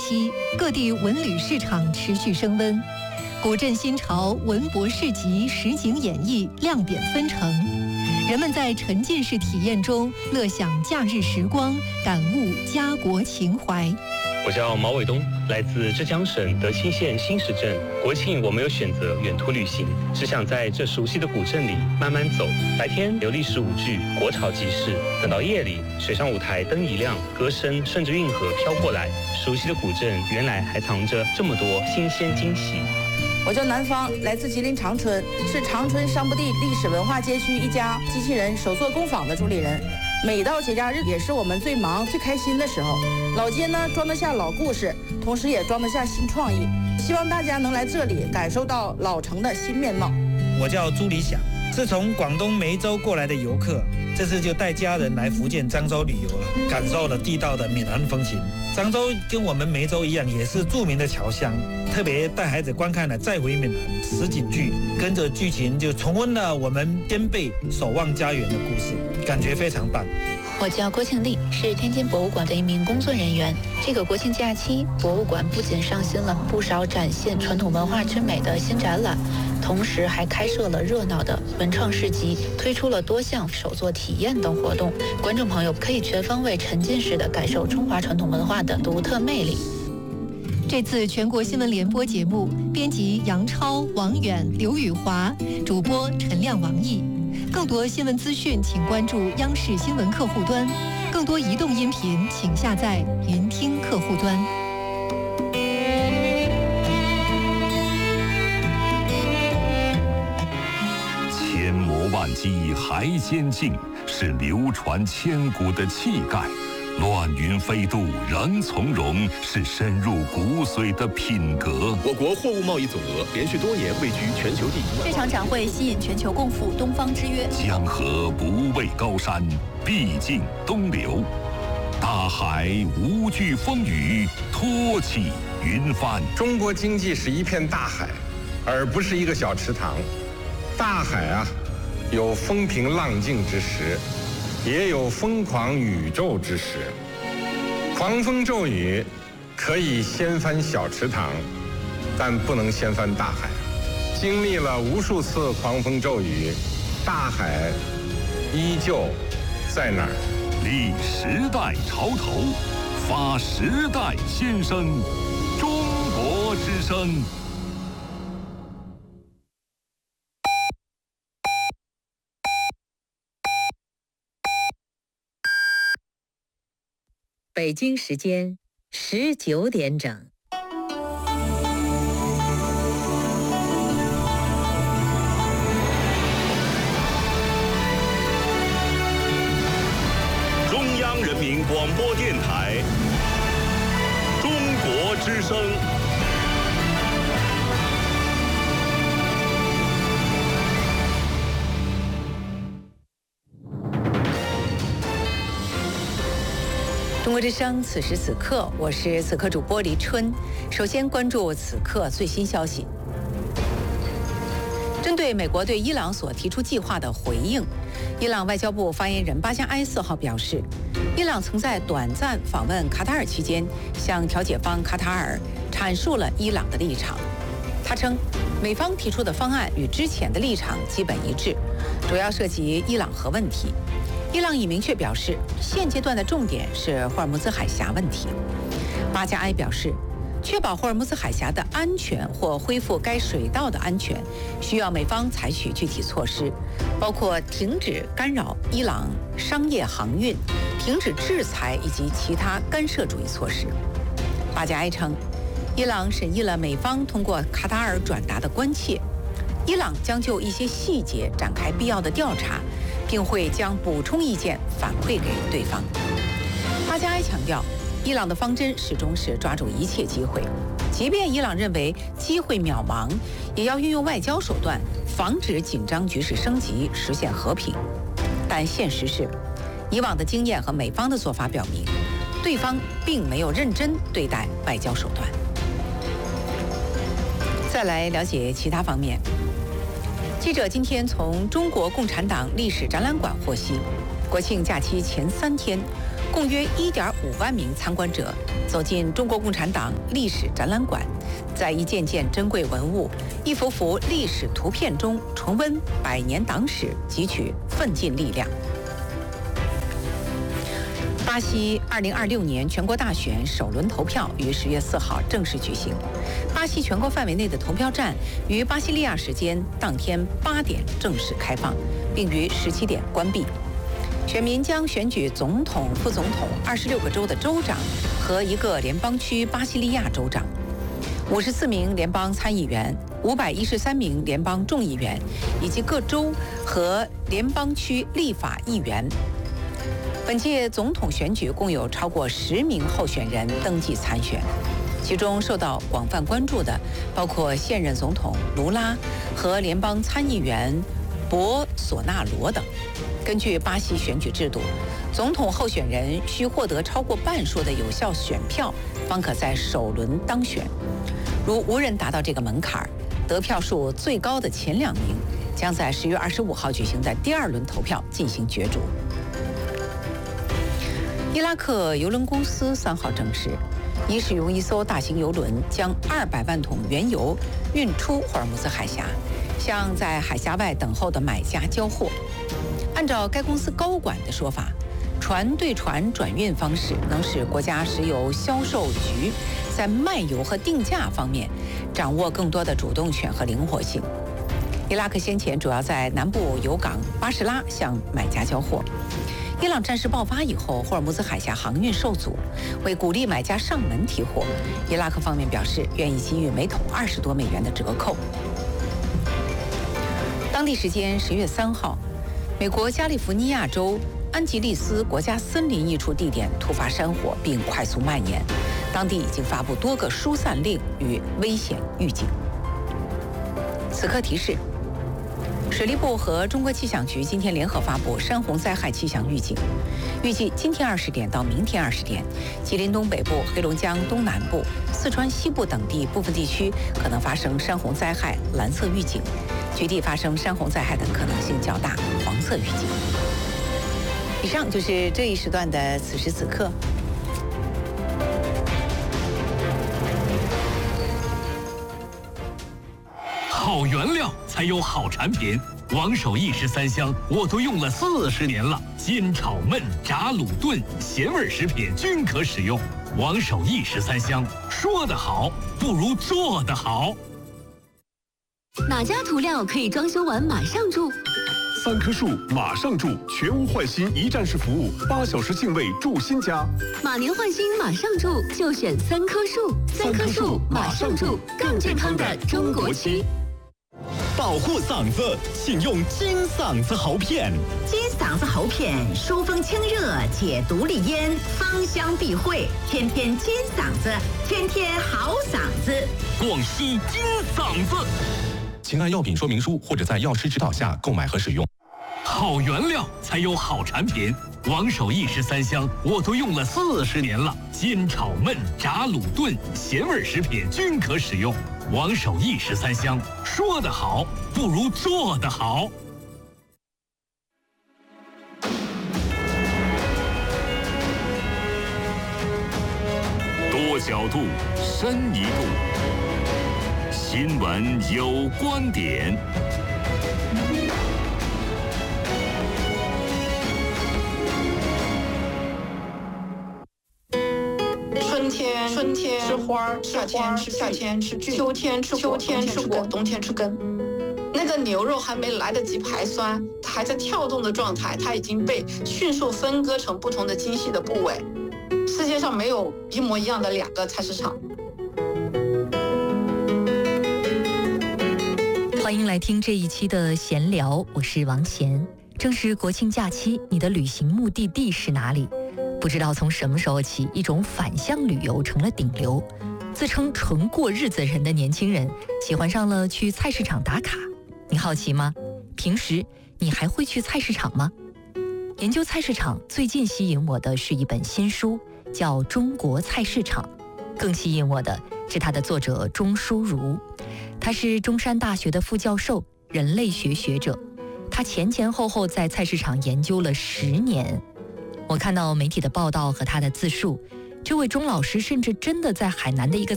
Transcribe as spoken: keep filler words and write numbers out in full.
期，各地文旅市场持续升温，古镇新潮、文博市集、实景演绎亮点纷呈，人们在沉浸式体验中乐享假日时光，感悟家国情怀。 我叫毛伟东，来自浙江省德清县新石镇。国庆我没有选择远途旅行，只想在这熟悉的古镇里慢慢走。白天有历史舞剧、国潮集市，等到夜里，水上舞台灯一亮，歌声顺着运河飘过来，熟悉的古镇原来还藏着这么多新鲜惊喜。 我叫南方，来自吉林长春，是长春商埠地历史文化街区一家机器人手作工坊的主理人。每到节假日也是我们最忙最开心的时候，老街呢装得下老故事，同时也装得下新创意，希望大家能来这里感受到老城的新面貌。 我叫朱理想，是从广东梅州过来的游客，这次就带家人来福建漳州旅游了，感受了地道的闽南风情。漳州跟我们梅州一样，也是著名的侨乡，特别带孩子观看了《再回闽南》实景剧，跟着剧情就重温了我们颠沛守望家园的故事，感觉非常棒。 我叫郭庆丽，是天津博物馆的一名工作人员。这个国庆假期，博物馆不仅上新了不少展现传统文化之美的新展览，同时还开设了热闹的文创市集，推出了多项手作体验等活动。观众朋友可以全方位沉浸式的感受中华传统文化的独特魅力。 这次全国新闻联播节目，编辑杨超、王远、刘宇华，主播陈亮、王毅。更多新闻资讯，请关注央视新闻客户端；更多移动音频，请下载云听客户端。 千磨万击还坚劲，是流传千古的气概；乱云飞渡仍从容，是深入骨髓的品格。 我国货物贸易总额连续多年位居全球第一。 这场展会吸引全球共赴东方之约。 江河不畏高山，必尽东流；大海无惧风雨，托起云帆。 中国经济是一片大海，而不是一个小池塘。大海啊，有风平浪静之时，也有疯狂宇宙之时。狂风骤雨可以掀翻小池塘，但不能掀翻大海。经历了无数次狂风骤雨，大海依旧在那儿。 立时代潮头，发时代先声，中国之声。 北京时间十九点整。 中央人民广播电台，中国之声。 中国之声，此时此刻，我是此刻主播黎春。首先关注此刻最新消息。针对美国对伊朗所提出计划的回应，伊朗外交部发言人巴加埃四号表示，伊朗曾在短暂访问卡塔尔期间，向调解方卡塔尔阐述了伊朗的立场。他称，美方提出的方案与之前的立场基本一致，主要涉及伊朗核问题。伊朗已明确表示，现阶段的重点是霍尔木兹海峡问题。巴加埃表示，确保霍尔木兹海峡的安全或恢复该水道的安全，需要美方采取具体措施，包括停止干扰伊朗商业航运、停止制裁以及其他干涉主义措施。巴加埃称，伊朗审议了美方通过卡塔尔转达的关切，伊朗将就一些细节展开必要的调查，并会将补充意见反馈给对方。巴加埃强调，伊朗的方针始终是抓住一切机会，即便伊朗认为机会渺茫，也要运用外交手段防止紧张局势升级，实现和平。但现实是，以往的经验和美方的做法表明，对方并没有认真对待外交手段。再来了解其他方面。记者今天从中国共产党历史展览馆获悉，国庆假期前三天， 共约一点五万名参观者走进中国共产党历史展览馆，在一件件珍贵文物、一幅幅历史图片中重温百年党史，汲取奋进力量。巴西二零二六年全国大选首轮投票于十月四号正式举行。巴西全国范围内的投票站于巴西利亚时间当天八点正式开放，并于十七点关闭。选民将选举总统、副总统、二十六个州的州长和一个联邦区巴西利亚州长，五十四名联邦参议员、五百一十三名联邦众议员，以及各州和联邦区立法议员。本届总统选举共有超过十名候选人登记参选，其中受到广泛关注的包括现任总统卢拉和联邦参议员博索纳罗等。根据巴西选举制度，总统候选人需获得超过半数的有效选票，方可在首轮当选。如无人达到这个门槛，得票数最高的前两名将在十月二十五号举行的第二轮投票进行角逐。伊拉克油轮公司三号证实，已使用一艘大型油轮将二百万桶原油运出霍尔木兹海峡，向在海峡外等候的买家交货。按照该公司高管的说法，船对船转运方式能使国家石油销售局在卖油和定价方面掌握更多的主动权和灵活性。伊拉克先前主要在南部油港巴士拉向买家交货。伊朗战事爆发以后，霍尔木兹海峡航运受阻，为鼓励买家上门提货，伊拉克方面表示愿意给予每桶二十多美元的折扣。当地时间十月三号，美国加利福尼亚州安吉利斯国家森林一处地点突发山火，并快速蔓延，当地已经发布多个疏散令与危险预警。此刻提示。水利部和中国气象局今天联合发布山洪灾害气象预警，预计今天二十点到明天二十点，吉林东北部、黑龙江东南部、四川西部等地部分地区可能发生山洪灾害蓝色预警，局地发生山洪灾害的可能性较大黄色预警。以上就是这一时段的此时此刻。 好原料才有好产品，王守义十三香我都用了四十年了，煎炒焖炸卤炖咸味食品均可使用。王守义十三香，说得好不如做得好。 哪家涂料可以装修完马上住？ 三棵树马上住，全屋换新一站式服务，八小时净位住新家。 马年换新马上住，就选三棵树。三棵树马上住，更健康的中国漆。 保护嗓子，请用金嗓子喉片。 金嗓子喉片疏风清热，解毒利咽，芳香避秽，天天金嗓子，天天好嗓子。 广西金嗓子， 请按药品说明书或者在药师指导下购买和使用。 好原料才有好产品，王守义十三香我都用了四十年了，煎炒焖炸卤炖咸味食品均可使用。王守义十三香，说得好不如做得好。 多角度，深一度，新闻有观点。 春天，春天吃花，夏天吃夏天吃菌，秋天吃秋天吃果，冬天吃根。那个牛肉还没来得及排酸，它还在跳动的状态，它已经被迅速分割成不同的精细的部位。世界上没有一模一样的两个菜市场。 欢迎来听这一期的闲聊，我是王贤。正是国庆假期，你的旅行目的地是哪里？不知道从什么时候起，一种返乡旅游成了顶流。自称纯过日子人的年轻人，喜欢上了去菜市场打卡。你好奇吗？平时你还会去菜市场吗？研究菜市场，最近吸引我的是一本新书，叫《中国菜市场》。更吸引我的是它的作者钟书如，他是中山大学的副教授，人类学学者。他前前后后在菜市场研究了十年。 我看到媒体的报道和他的自述，这位钟老师甚至真的在海南的一个